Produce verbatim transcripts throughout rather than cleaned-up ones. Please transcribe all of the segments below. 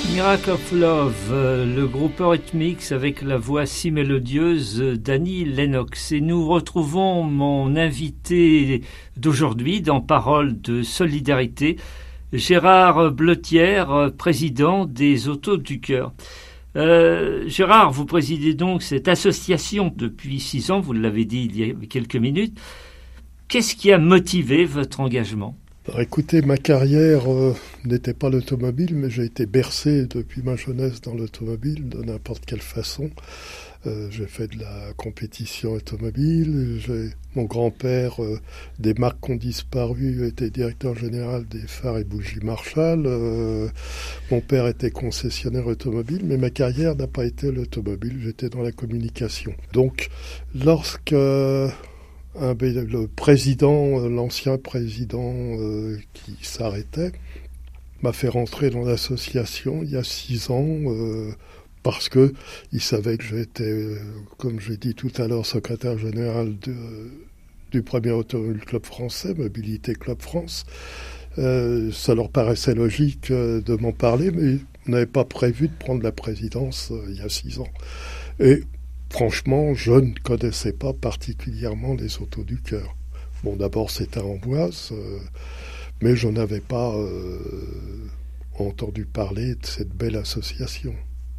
Miracle of Love, le groupe Eurythmics avec la voix si mélodieuse d'Annie Lennox. Et nous retrouvons mon invité d'aujourd'hui dans Paroles de solidarité, Gérard Bletière, président des Autos du Cœur. Euh, Gérard, vous présidez donc cette association depuis six ans, vous l'avez dit il y a quelques minutes. Qu'est-ce qui a motivé votre engagement ? Alors écoutez, ma carrière euh, n'était pas l'automobile, mais j'ai été bercé depuis ma jeunesse dans l'automobile, de n'importe quelle façon. Euh, j'ai fait de la compétition automobile. J'ai, mon grand-père, euh, des marques qui ont disparu, était directeur général des phares et bougies Marshall. Euh, mon père était concessionnaire automobile, mais ma carrière n'a pas été l'automobile. J'étais dans la communication. Donc, lorsque Un, le président, l'ancien président euh, qui s'arrêtait, m'a fait rentrer dans l'association il y a six ans euh, parce que il savait que j'étais, euh, comme j'ai dit tout à l'heure, secrétaire général de, du premier Automobile Club français, Mobilité Club France. Euh, ça leur paraissait logique euh, de m'en parler, mais on n'avait pas prévu de prendre la présidence euh, il y a six ans. Et franchement, je ne connaissais pas particulièrement les Autos du Cœur. Bon, d'abord, c'était à Amboise, euh, mais je n'avais pas euh, entendu parler de cette belle association.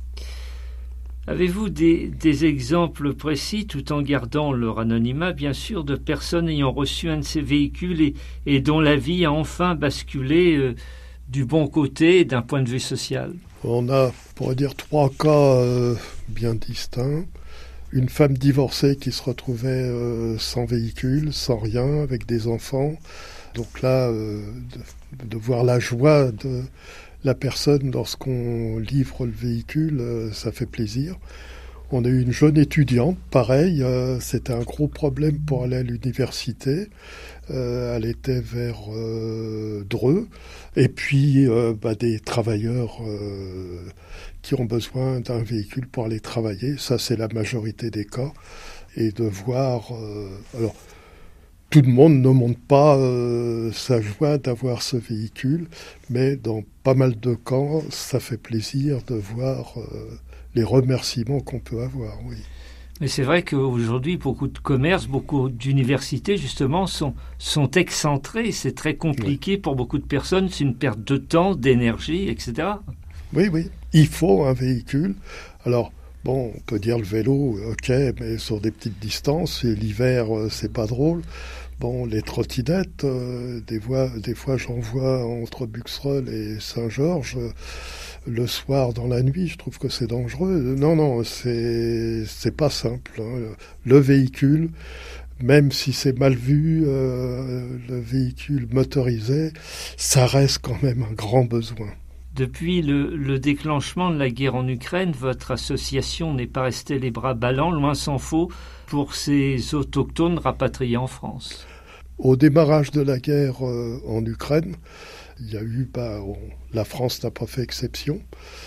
Avez-vous des, des exemples précis, tout en gardant leur anonymat, bien sûr, de personnes ayant reçu un de ces véhicules et, et dont la vie a enfin basculé euh, du bon côté d'un point de vue social ? On a, on pourrait dire, trois cas euh, bien distincts. Une femme divorcée qui se retrouvait euh, sans véhicule, sans rien, avec des enfants. Donc là, euh, de, de voir la joie de la personne lorsqu'on livre le véhicule, euh, ça fait plaisir. On a eu une jeune étudiante, pareil, euh, c'était un gros problème pour aller à l'université. Euh, elle était vers euh, Dreux. Et puis, euh, bah, des travailleurs euh, qui ont besoin d'un véhicule pour aller travailler. Ça, c'est la majorité des cas. Et de voir... Euh, alors, tout le monde ne montre pas euh, sa joie d'avoir ce véhicule, mais dans pas mal de cas, ça fait plaisir de voir euh, les remerciements qu'on peut avoir, oui. Mais c'est vrai qu'aujourd'hui, beaucoup de commerces, beaucoup d'universités, justement, sont, sont excentrés. C'est très compliqué oui. pour beaucoup de personnes. C'est une perte de temps, d'énergie, et cetera. Oui, oui. Il faut un véhicule. Alors, bon, on peut dire le vélo, ok, mais sur des petites distances. Et l'hiver, c'est pas drôle. Bon, les trottinettes, euh, des, voies, des fois, j'en vois entre Buxerolles et Saint-Georges. Euh, le soir, dans la nuit, je trouve que c'est dangereux. Non, non, c'est c'est pas simple. Hein. Le véhicule, même si c'est mal vu, euh, le véhicule motorisé, ça reste quand même un grand besoin. Depuis le, le déclenchement de la guerre en Ukraine, votre association n'est pas restée les bras ballants, loin s'en faut, pour ces autochtones rapatriés en France. Au démarrage de la guerre euh, en Ukraine, il y a eu, bah, on, la France n'a pas fait exception.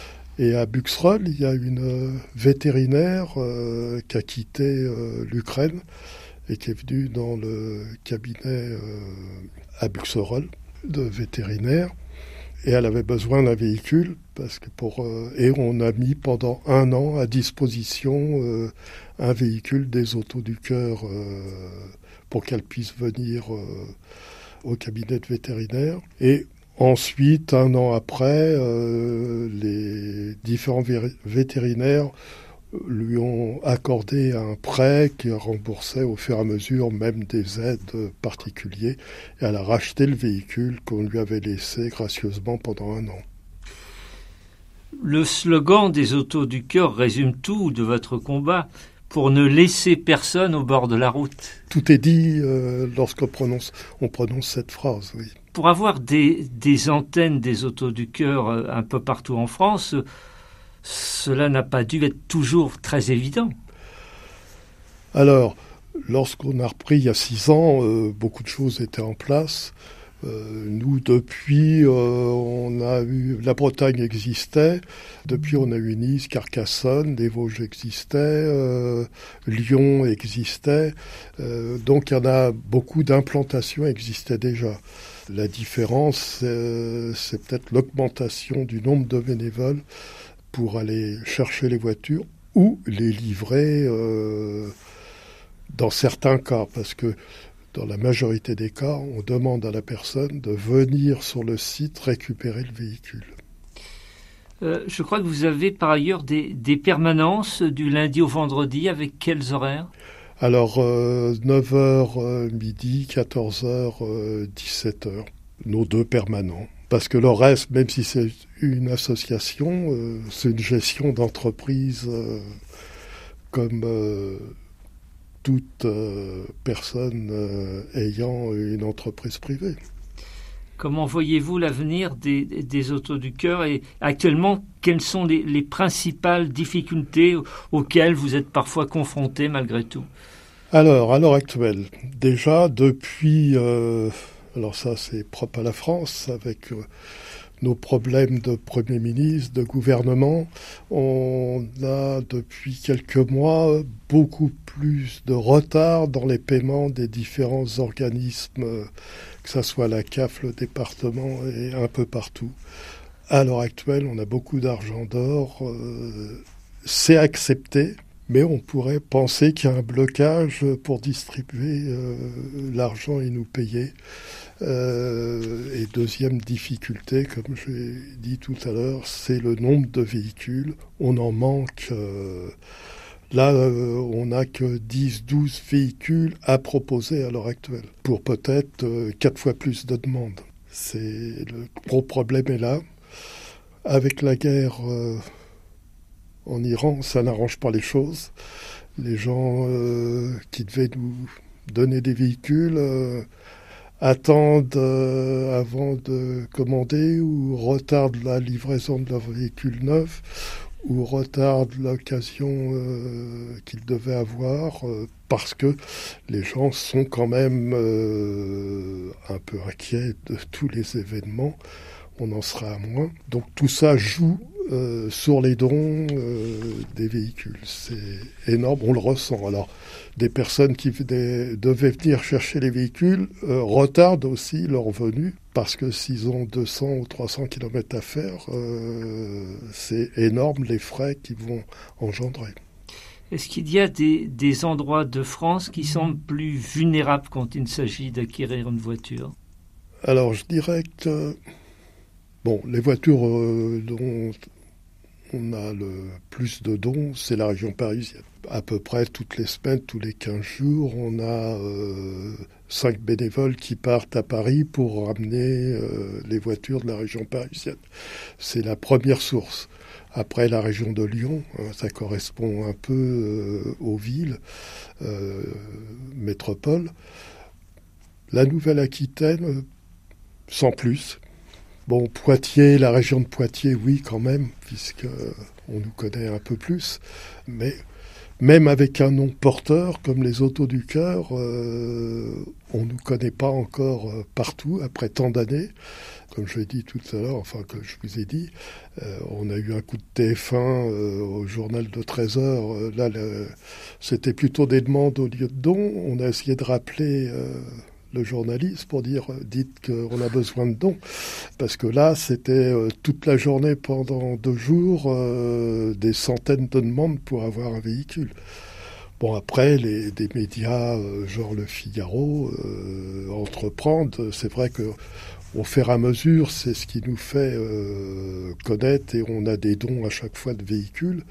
Et à Buxerolles, il y a une euh, vétérinaire euh, qui a quitté euh, l'Ukraine et qui est venue dans le cabinet euh, à Buxerolles de vétérinaire. Et elle avait besoin d'un véhicule parce que pour euh, et on a mis pendant un an à disposition euh, un véhicule des Autos du Cœur euh, pour qu'elle puisse venir euh, au cabinet de vétérinaire. Et ensuite, un an après, euh, les différents vé- vétérinaires lui ont accordé un prêt qui remboursait au fur et à mesure même des aides particulières. Et elle a racheté le véhicule qu'on lui avait laissé gracieusement pendant un an. Le slogan des Autos du Cœur résume tout de votre combat pour ne laisser personne au bord de la route. Tout est dit euh, lorsqu'on prononce, on prononce cette phrase, oui. Pour avoir des, des antennes des Autos du Cœur un peu partout en France, cela n'a pas dû être toujours très évident. Alors, lorsqu'on a repris il y a six ans, euh, beaucoup de choses étaient en place. Euh, nous, depuis, euh, on a eu la Bretagne existait. Depuis, on a eu Nice, Carcassonne, les Vosges existaient, euh, Lyon existait. Euh, donc, il y en a beaucoup d'implantations existaient déjà. La différence, euh, c'est peut-être l'augmentation du nombre de bénévoles pour aller chercher les voitures ou les livrer euh, dans certains cas, parce que dans la majorité des cas, on demande à la personne de venir sur le site récupérer le véhicule. Euh, je crois que vous avez par ailleurs des, des permanences du lundi au vendredi, avec quels horaires ? Alors, euh, neuf heures euh, midi, quatorze heures, euh, dix-sept heures, nos deux permanents. Parce que le reste, même si c'est une association, euh, c'est une gestion d'entreprise euh, comme euh, toute euh, personne euh, ayant une entreprise privée. Comment voyez-vous l'avenir des, des Autos du Cœur et actuellement, quelles sont les, les principales difficultés auxquelles vous êtes parfois confrontés malgré tout ? Alors, à l'heure actuelle, déjà depuis, euh, alors ça c'est propre à la France, avec euh, nos problèmes de Premier ministre, de gouvernement, on a depuis quelques mois beaucoup plus de retard dans les paiements des différents organismes, que ce soit la C A F, le département et un peu partout. À l'heure actuelle, on a beaucoup d'argent d'or, euh, c'est accepté, mais on pourrait penser qu'il y a un blocage pour distribuer euh, l'argent et nous payer. Euh, et deuxième difficulté, comme j'ai dit tout à l'heure, c'est le nombre de véhicules. On en manque. Euh, là, euh, on n'a que dix douze véhicules à proposer à l'heure actuelle, pour peut-être euh, quatre fois plus de demandes. C'est, le gros problème est là. Avec la guerre euh, en Iran, ça n'arrange pas les choses. Les gens euh, qui devaient nous donner des véhicules euh, attendent euh, avant de commander ou retardent la livraison de leur véhicule neuf ou retardent l'occasion euh, qu'ils devaient avoir euh, parce que les gens sont quand même euh, un peu inquiets de tous les événements. On en sera à moins. Donc tout ça joue euh, sur les dons euh, des véhicules. C'est énorme, on le ressent. Alors, des personnes qui des, devaient venir chercher les véhicules euh, retardent aussi leur venue parce que s'ils ont deux cents ou trois cents kilomètres à faire, euh, c'est énorme les frais qu'ils vont engendrer. Est-ce qu'il y a des, des endroits de France qui semblent plus vulnérables quand il s'agit d'acquérir une voiture ? Alors, je dirais que bon, les voitures euh, dont on a le plus de dons, c'est la région parisienne. À peu près toutes les semaines, tous les quinze jours, on a euh, cinq bénévoles qui partent à Paris pour ramener euh, les voitures de la région parisienne. C'est la première source. Après, la région de Lyon, hein, ça correspond un peu euh, aux villes, euh, métropoles. La Nouvelle-Aquitaine, sans plus. Bon, Poitiers, la région de Poitiers, oui, quand même, puisque on nous connaît un peu plus. Mais même avec un nom porteur, comme les Autos du Cœur, euh, on ne nous connaît pas encore euh, partout, après tant d'années. Comme je l'ai dit tout à l'heure, enfin, que je vous ai dit, euh, on a eu un coup de T F un euh, au journal de treize heures. Euh, là, le, c'était plutôt des demandes au lieu de dons. On a essayé de rappeler Euh, le journaliste pour dire euh, dites qu'on a besoin de dons, parce que là c'était euh, toute la journée pendant deux jours euh, des centaines de demandes pour avoir un véhicule. Bon, après les des médias euh, genre le Figaro euh, entreprendre, c'est vrai que au fur et à mesure c'est ce qui nous fait euh, connaître et on a des dons à chaque fois de véhicules.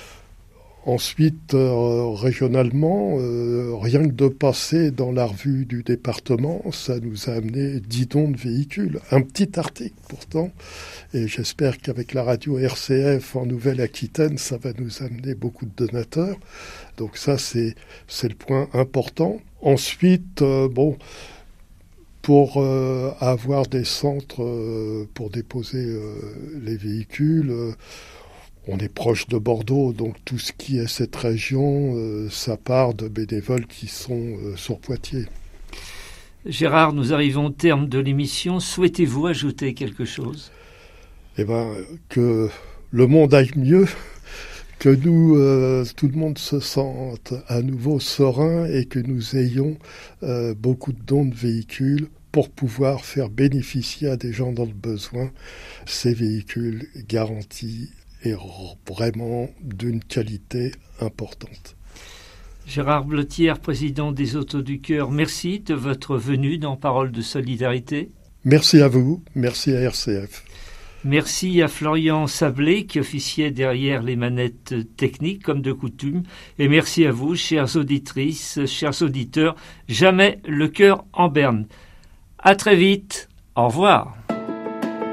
Ensuite, euh, régionalement, euh, rien que de passer dans la revue du département, ça nous a amené dix dons de véhicules. Un petit article pourtant, et j'espère qu'avec la radio R C F en Nouvelle-Aquitaine, ça va nous amener beaucoup de donateurs. Donc ça, c'est, c'est le point important. Ensuite, euh, bon, pour euh, avoir des centres euh, pour déposer euh, les véhicules, euh, on est proche de Bordeaux, donc tout ce qui est cette région, euh, ça part de bénévoles qui sont euh, sur Poitiers. Gérard, nous arrivons au terme de l'émission. Souhaitez-vous ajouter quelque chose ? Eh bien, que le monde aille mieux, que nous, euh, tout le monde se sente à nouveau serein et que nous ayons euh, beaucoup de dons de véhicules pour pouvoir faire bénéficier à des gens dans le besoin ces véhicules garantis et vraiment d'une qualité importante. Gérard Blottière, président des Autos du Cœur, merci de votre venue dans Parole de Solidarité. Merci à vous, merci à R C F. Merci à Florian Sablé qui officiait derrière les manettes techniques comme de coutume. Et merci à vous, chères auditrices, chers auditeurs. Jamais le cœur en berne. À très vite. Au revoir.